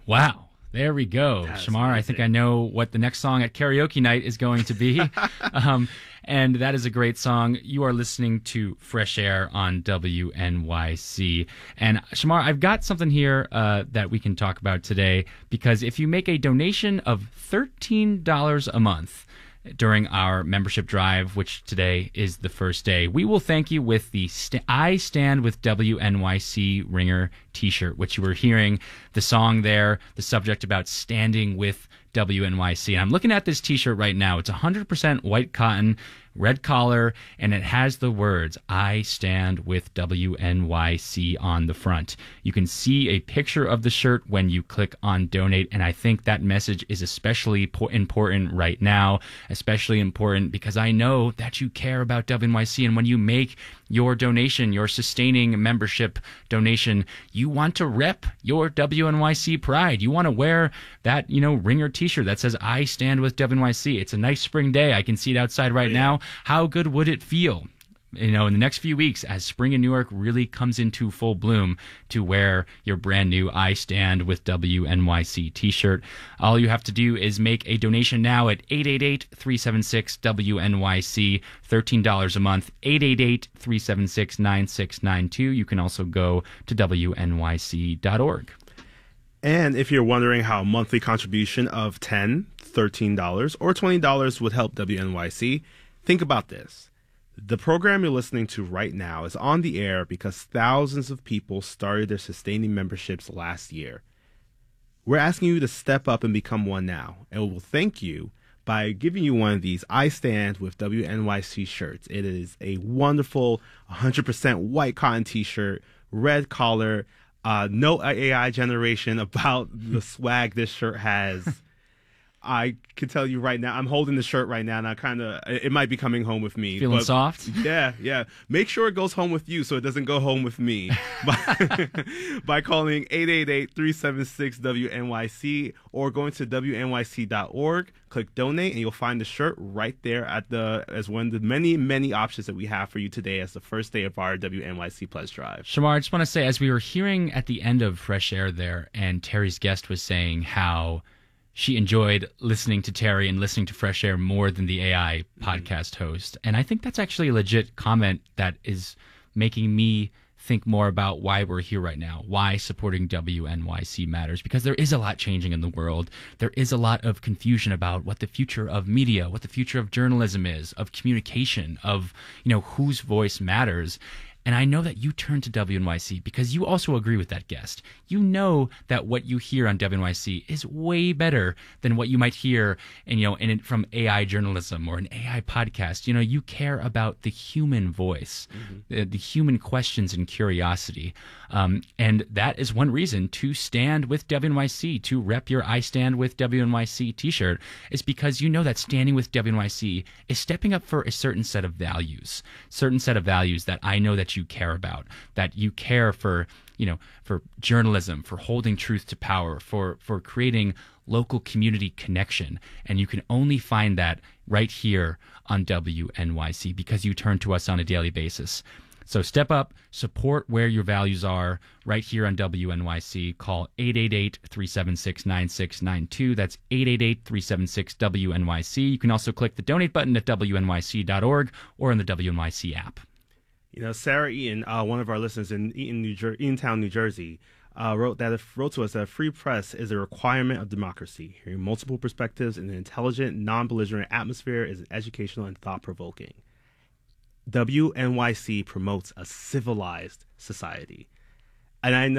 Wow. There we go. That's Shamar, I think amazing. I know what the next song at karaoke night is going to be. And that is a great song. You are listening to Fresh Air on WNYC. And Shamar, I've got something here that we can talk about today, because if you make a donation of $13 a month during our membership drive, which today is the first day, we will thank you with the I Stand with WNYC Ringer t-shirt, which you were hearing the song there, the subject about standing with WNYC. And I'm looking at this t-shirt right now. It's 100% white cotton, red collar, and it has the words I Stand with WNYC on the front. You can see a picture of the shirt when you click on donate, and I think that message is especially important right now, especially important because I know that you care about WNYC, and when you make your donation, your sustaining membership donation, you want to rep your WNYC pride. You want to wear that, Ringer t-shirt that says I Stand with WNYC. It's a nice spring day. I can see it outside right now. How good would it feel, in the next few weeks as spring in Newark really comes into full bloom, to wear your brand new I Stand with WNYC t-shirt? All you have to do is make a donation now at 888-376-WNYC, $13 a month, 888-376-9692. You can also go to WNYC.org. And if you're wondering how a monthly contribution of $10, $13, or $20 would help WNYC, think about this. The program you're listening to right now is on the air because thousands of people started their sustaining memberships last year. We're asking you to step up and become one now, and we'll thank you by giving you one of these I Stand with WNYC shirts. It is a wonderful 100% white cotton t-shirt, red collar, no AI generation about the swag this shirt has. I can tell you right now, I'm holding the shirt right now, and it might be coming home with me. Feeling soft? Yeah. Make sure it goes home with you so it doesn't go home with me by calling 888-376-WNYC or going to WNYC.org, click donate, and you'll find the shirt right there as one of the many, many options that we have for you today as the first day of our WNYC Pledge Drive. Shamar, I just want to say, as we were hearing at the end of Fresh Air there, and Terry's guest was saying how she enjoyed listening to Terry and listening to Fresh Air more than the AI podcast host. And I think that's actually a legit comment that is making me think more about why we're here right now, why supporting WNYC matters, because there is a lot changing in the world. There is a lot of confusion about what the future of media, what the future of journalism is, of communication, of, whose voice matters. And I know that you turn to WNYC because you also agree with that guest. You know that what you hear on WNYC is way better than what you might hear from AI journalism or an AI podcast. You care about the human voice, the human questions and curiosity. And that is one reason to stand with WNYC, to rep your I Stand with WNYC t-shirt, is because you know that standing with WNYC is stepping up for a certain set of values that I know that you care about, that you care for, for journalism, for holding truth to power, for creating local community connection. And you can only find that right here on WNYC because you turn to us on a daily basis. So step up, support where your values are right here on WNYC. Call 888-376-9692. That's 888-376-WNYC. You can also click the donate button at WNYC.org or on the WNYC app. Sarah Eaton, one of our listeners in Eatontown, New Jersey, wrote to us that free press is a requirement of democracy. Hearing multiple perspectives in an intelligent, non-belligerent atmosphere is educational and thought-provoking. WNYC promotes a civilized society. And I know